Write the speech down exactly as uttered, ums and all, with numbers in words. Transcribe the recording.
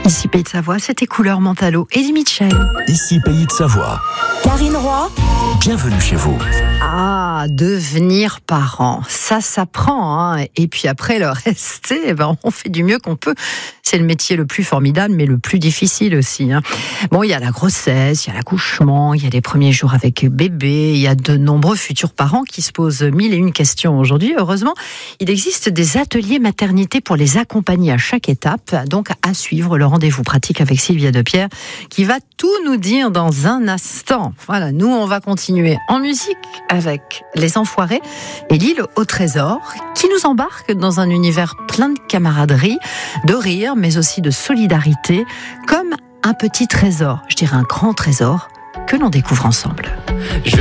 Ici Pays de Savoie, c'était Couleur Mentalo. Eddie Mitchell. Ici Pays de Savoie. Karine Roy. Bienvenue chez vous. Ah, devenir parent, ça s'apprend, hein. Et puis après, le rester, eh ben, on fait du mieux qu'on peut. C'est le métier le plus formidable, mais le plus difficile aussi, hein. Bon, il y a la grossesse, il y a l'accouchement, il y a les premiers jours avec bébé, il y a de nombreux futurs parents qui se posent mille et une questions aujourd'hui. Heureusement, il existe des ateliers maternité pour les accompagner à chaque étape. Donc, à suivre le rendez-vous pratique avec Sylvia Depierre, qui va tout nous dire dans un instant. Voilà, nous, on va continuer en musique avec Les Enfoirés et l'île au trésor, qui nous embarque dans un univers plein de camaraderie, de rire, mais aussi de solidarité, comme un petit trésor, je dirais un grand trésor, que l'on découvre ensemble.